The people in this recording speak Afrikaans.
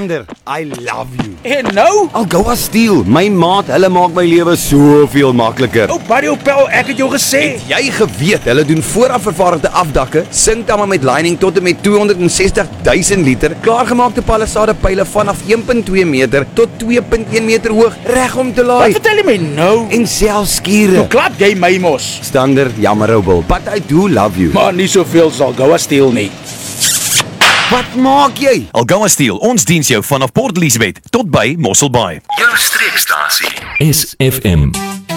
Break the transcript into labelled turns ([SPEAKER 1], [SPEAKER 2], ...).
[SPEAKER 1] Stander, I love you.
[SPEAKER 2] En nou?
[SPEAKER 1] Algoa Steel, my maat, hulle maak my lewe soveel makliker.
[SPEAKER 2] Ou Barry Opel, ek het jou gesê.
[SPEAKER 1] Jy geweet, hulle doen vooraf vervaardigde afdakke, sinkdamme met lining tot en met 260.000 liter, klaargemaakte palisade pyle vanaf 1.2 meter tot 2.1 meter hoog, reg om te laai.
[SPEAKER 2] Wat vertel jy my nou?
[SPEAKER 1] En selfs skure.
[SPEAKER 2] Hoe klap jy my mos?
[SPEAKER 1] Stander, jammer ou Bill, but I do love you.
[SPEAKER 2] Maar nie soveel sal Algoa Steel nie.
[SPEAKER 1] Wat maak jy?
[SPEAKER 3] Algoa Steel, ons diens jou vanaf Port Elizabeth tot by Mossel Bay.
[SPEAKER 4] Jou streekstasie.
[SPEAKER 5] SFM.